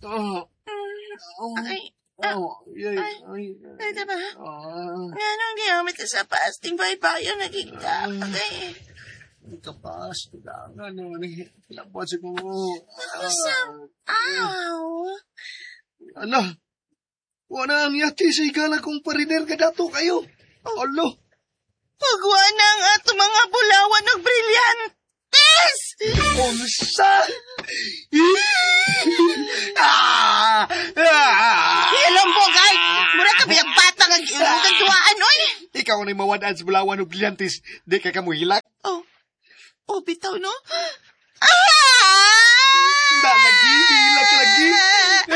Oh, oh, Ay, ay, diba? Nga nung giyamit sa fasting bayo naging ka. Okay. kapas, kailangan naman eh. Lapot si ko. Aw. Ala, wala ang yati sa igala kong pariner ka dato kayo. Alo, Pagwa na ang ato mga bulawan ng brilyantes! unsa? Ah! Ah! Alam po, guys! Mura ka bilang bata ng tuwaan, oy! Ikaw na mawadaan sa bulawan o brilyantes, di ka kamuhilak. Oh, bitaw, no? Ah! Lagi, hilak lagi.